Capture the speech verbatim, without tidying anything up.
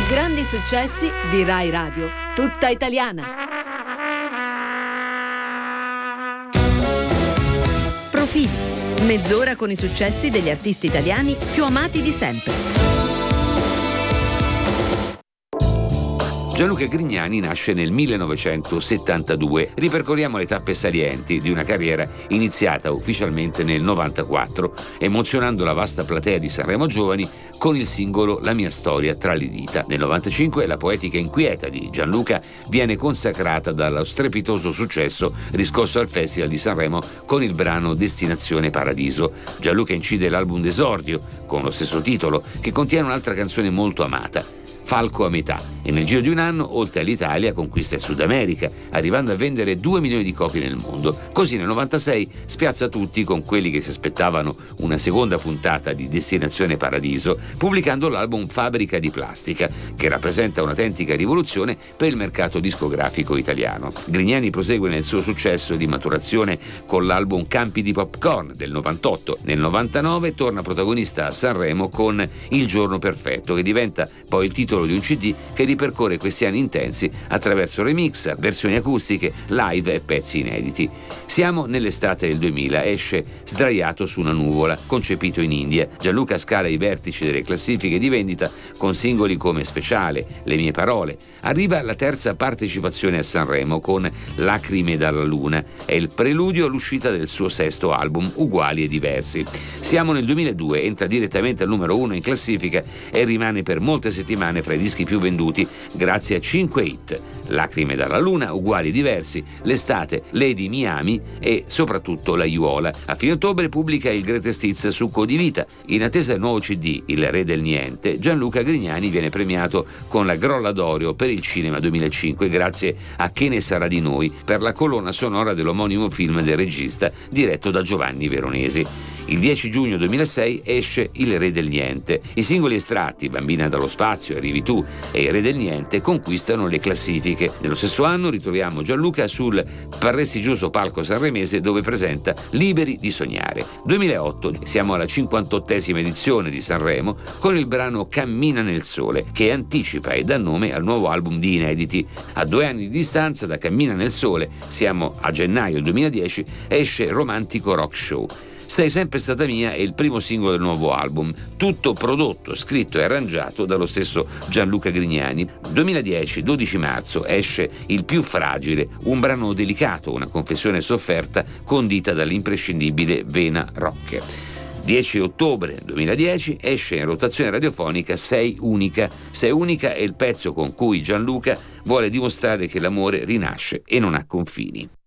grandi successi di Rai Radio, tutta italiana. Profili, mezz'ora con i successi degli artisti italiani più amati di sempre. Gianluca Grignani nasce nel millenovecentosettantadue. Ripercorriamo le tappe salienti di una carriera iniziata ufficialmente nel novantaquattro, emozionando la vasta platea di Sanremo Giovani con il singolo La mia storia tra le dita. Nel novantacinque la poetica inquieta di Gianluca viene consacrata dallo strepitoso successo riscosso al Festival di Sanremo con il brano Destinazione Paradiso. Gianluca incide l'album d'esordio con lo stesso titolo, che contiene un'altra canzone molto amata, Falco a metà, e nel giro di un anno, oltre all'Italia, conquista il Sud America, arrivando a vendere due milioni di copie nel mondo. Così nel novantasei spiazza tutti con quelli che si aspettavano una seconda puntata di Destinazione Paradiso, pubblicando l'album Fabbrica di Plastica, che rappresenta un'autentica rivoluzione per il mercato discografico italiano. Grignani prosegue nel suo successo di maturazione con l'album Campi di Popcorn del novantotto. Nel novantanove torna protagonista a Sanremo con Il giorno perfetto, che diventa poi il titolo di un C D che ripercorre questi anni intensi attraverso remix, versioni acustiche, live e pezzi inediti. Siamo nell'estate del duemila, esce Sdraiato su una nuvola, concepito in India. Gianluca scala i vertici delle classifiche di vendita con singoli come Speciale, Le mie parole. Arriva la terza partecipazione a Sanremo con Lacrime dalla luna, è il preludio all'uscita del suo sesto album, Uguali e diversi. Siamo nel duemiladue, entra direttamente al numero uno in classifica e rimane per molte settimane fra i dischi più venduti grazie a cinque hit: Lacrime dalla luna, Uguali diversi, L'estate, Lady Miami e soprattutto La Aiuola. A fine ottobre pubblica il Greatest Hits Succo di vita. In attesa del nuovo C D, Il re del niente, Gianluca Grignani viene premiato con la Grolla d'Oro per il cinema duemilacinque grazie a Che ne sarà di noi, per la colonna sonora dell'omonimo film del regista diretto da Giovanni Veronesi. Il dieci giugno duemilasei esce Il re del niente. I singoli estratti Bambina dallo spazio, Arrivi tu e Il re del niente conquistano le classifiche. Nello stesso anno ritroviamo Gianluca sul prestigioso palco sanremese, dove presenta Liberi di sognare. duemilaotto, siamo alla cinquantottesima edizione di Sanremo con il brano Cammina nel sole, che anticipa e dà nome al nuovo album di inediti. A due anni di distanza da Cammina nel sole, siamo a gennaio duemiladieci, esce Romantico Rock Show. Sei sempre stata mia è il primo singolo del nuovo album, tutto prodotto, scritto e arrangiato dallo stesso Gianluca Grignani. duemiladieci, dodici marzo, esce Il più fragile, un brano delicato, una confessione sofferta condita dall'imprescindibile vena rock. dieci ottobre duemiladieci esce in rotazione radiofonica Sei unica. Sei unica è il pezzo con cui Gianluca vuole dimostrare che l'amore rinasce e non ha confini.